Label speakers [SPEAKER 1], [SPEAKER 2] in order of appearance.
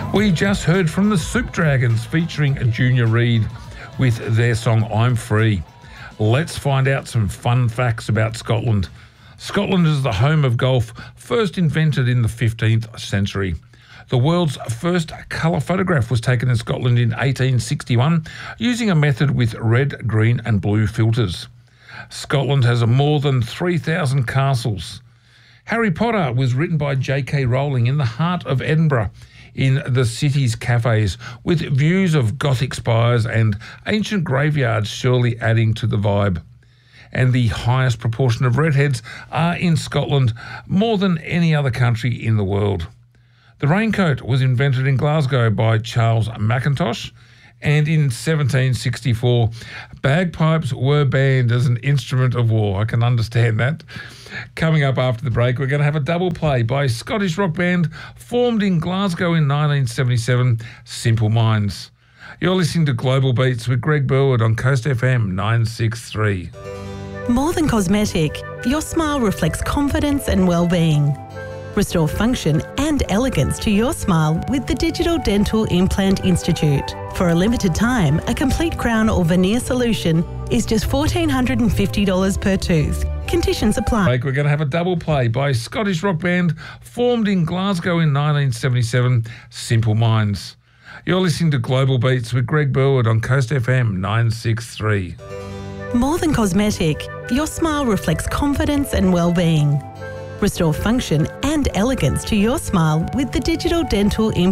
[SPEAKER 1] We just heard from the Soup Dragons featuring Junior Reid with their song I'm Free. Let's find out some fun facts about Scotland. Scotland is the home of golf, first invented in the 15th century. The world's first colour photograph was taken in Scotland in 1861 using a method with red, green and blue filters. Scotland has more than 3,000 castles. Harry Potter was written by J.K. Rowling in the heart of Edinburgh, in the city's cafes, with views of Gothic spires and ancient graveyards surely adding to the vibe. And the highest proportion of redheads are in Scotland, more than any other country in the world. The raincoat was invented in Glasgow by Charles Mackintosh, and in 1764, bagpipes were banned as an instrument of war. I can understand that. Coming up after the break, we're going to have a double play by Scottish rock band formed in Glasgow in 1977, Simple Minds. You're listening to Global Beats with Greg Burwood on Coast FM 963.
[SPEAKER 2] More than cosmetic, your smile reflects confidence and well-being. Restore function and elegance to your smile with the Digital Dental Implant Institute. For a limited time, a complete crown or veneer solution is just $1,450 per tooth. Conditions apply.
[SPEAKER 1] We're going to have a double play by Scottish rock band formed in Glasgow in 1977, Simple Minds. You're listening to Global Beats with Greg Burwood on Coast FM 963.
[SPEAKER 2] More than cosmetic, your smile reflects confidence and well-being. Restore function and elegance to your smile with the Digital Dental Implant